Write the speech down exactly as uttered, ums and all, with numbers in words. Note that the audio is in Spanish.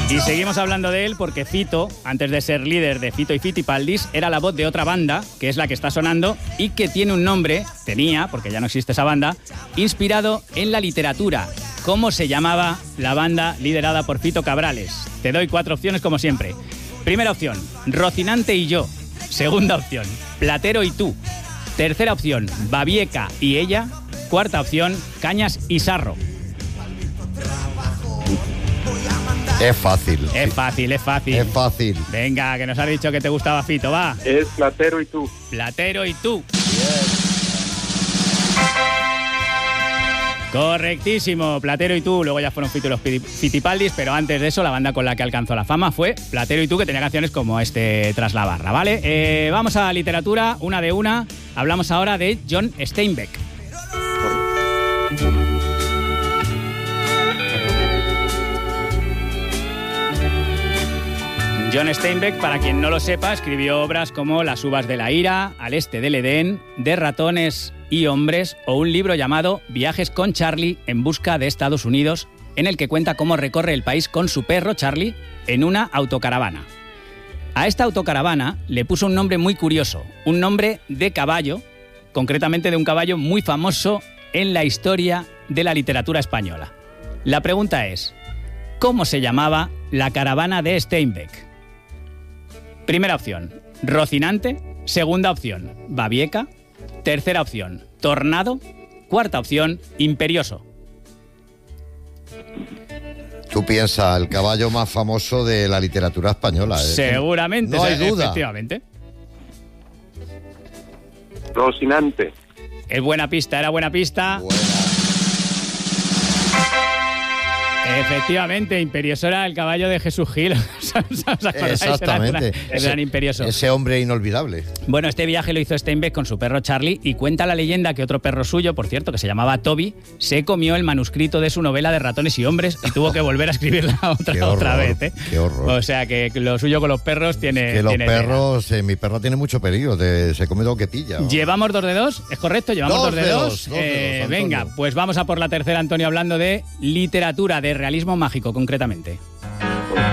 Y seguimos hablando de él porque Fito, antes de ser líder de Fito y Fitipaldis, era la voz de otra banda, que es la que está sonando, y que tiene un nombre, tenía, porque ya no existe esa banda, inspirado en la literatura. ¿Cómo se llamaba la banda liderada por Fito Cabrales? Te doy cuatro opciones como siempre. Primera opción, Rocinante y yo. Segunda opción, Platero y tú. Tercera opción, Babieca y ella. Cuarta opción, Cañas y Sarro. Es fácil. Es fácil, es fácil. Es fácil. Venga, que nos has dicho que te gustaba Fito, va. Es Platero y tú. Platero y tú. Correctísimo, Platero y tú. Luego ya fueron Fito y los Fitipaldis, pero antes de eso la banda con la que alcanzó la fama fue Platero y tú, que tenía canciones como este Tras la barra, ¿vale? Eh, vamos a literatura, una de una. Hablamos ahora de John Steinbeck. John Steinbeck, para quien no lo sepa, escribió obras como Las uvas de la ira, Al este del Edén, De ratones y hombres, o un libro llamado Viajes con Charlie en busca de Estados Unidos, en el que cuenta cómo recorre el país con su perro Charlie en una autocaravana. A esta autocaravana le puso un nombre muy curioso, un nombre de caballo, concretamente de un caballo muy famoso en la historia de la literatura española. La pregunta es, ¿cómo se llamaba la caravana de Steinbeck? Primera opción, Rocinante. Segunda opción, Babieca. Tercera opción, Tornado. Cuarta opción, Imperioso. Tú piensas, el caballo más famoso de la literatura española. ¿eh? Seguramente. No hay duda. Efectivamente. Rocinante. Es buena pista, era buena pista. Buena. Efectivamente, Imperioso era el caballo de Jesús Gil. ¿Os acordáis? Exactamente. Era el gran Imperioso. Ese hombre inolvidable. Bueno, este viaje lo hizo Steinbeck con su perro Charlie y cuenta la leyenda que otro perro suyo, por cierto, que se llamaba Toby, se comió el manuscrito de su novela de ratones y hombres y tuvo que volver a escribirla otra, Qué horror, otra vez. ¿eh? Qué horror. O sea que lo suyo con los perros tiene... Que los tiene perros, eh, mi perro tiene mucho peligro, de, se come lo que pilla. ¿O? Llevamos dos de dos, ¿es correcto? Llevamos Dos dos de de dos. dos, dos de Eh, dos, venga, Antonio. pues vamos a por la tercera, Antonio, hablando de literatura, de realismo mágico, concretamente.